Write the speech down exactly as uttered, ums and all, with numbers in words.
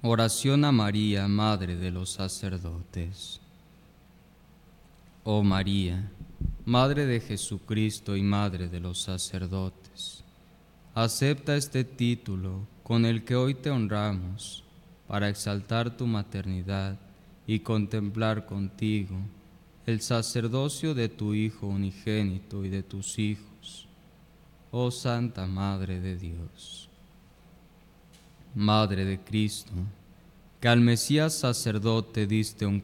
Oración a María, Madre de los sacerdotes. Oh María, Madre de Jesucristo y Madre de los sacerdotes, acepta este título con el que hoy te honramos para exaltar tu maternidad y contemplar contigo el sacerdocio de tu Hijo unigénito y de tus hijos. Oh Santa Madre de Dios, Madre de Cristo, que al Mesías sacerdote diste un